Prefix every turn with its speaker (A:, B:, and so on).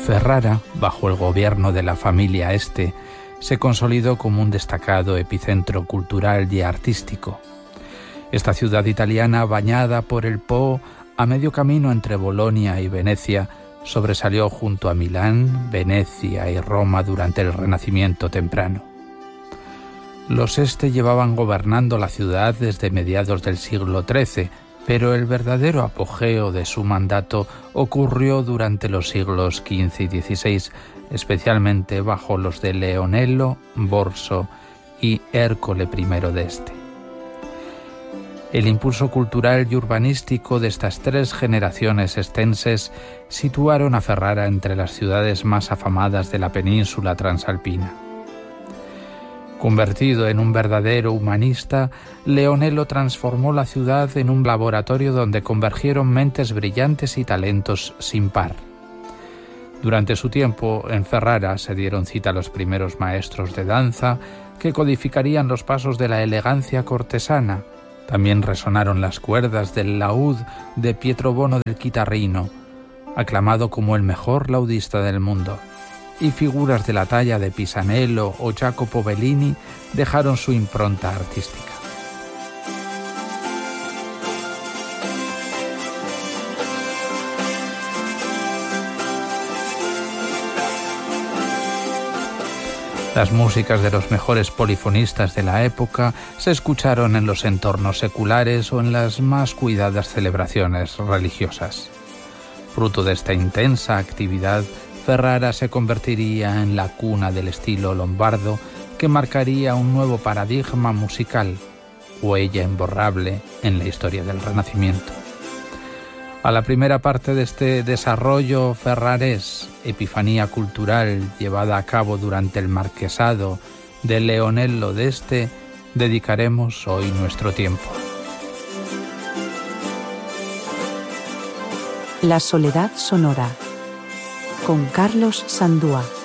A: Ferrara, bajo el gobierno de la familia Este, se consolidó como un destacado epicentro cultural y artístico. Esta ciudad italiana, bañada por el Po, a medio camino entre Bolonia y Venecia, sobresalió junto a Milán, Venecia y Roma durante el Renacimiento temprano. Los Este llevaban gobernando la ciudad desde mediados del siglo XIII, pero el verdadero apogeo de su mandato ocurrió durante los siglos XV y XVI, especialmente bajo los de Leonello, Borso y Ercole I d'Este. El impulso cultural y urbanístico de estas tres generaciones estenses situaron a Ferrara entre las ciudades más afamadas de la península transalpina. Convertido en un verdadero humanista, Leonello transformó la ciudad en un laboratorio donde convergieron mentes brillantes y talentos sin par. Durante su tiempo en Ferrara se dieron cita los primeros maestros de danza que codificarían los pasos de la elegancia cortesana. También resonaron las cuerdas del laúd de Pietro Bono del Chitarrino, aclamado como el mejor laudista del mundo, y figuras de la talla de Pisanello o Jacopo Bellini dejaron su impronta artística. Las músicas de los mejores polifonistas de la época se escucharon en los entornos seculares o en las más cuidadas celebraciones religiosas. Fruto de esta intensa actividad, Ferrara se convertiría en la cuna del estilo lombardo que marcaría un nuevo paradigma musical, huella imborrable en la historia del Renacimiento. A la primera parte de este desarrollo ferrarés, epifanía cultural llevada a cabo durante el marquesado de Leonello d'Este, dedicaremos hoy nuestro tiempo.
B: La soledad sonora, con Carlos Sandúa.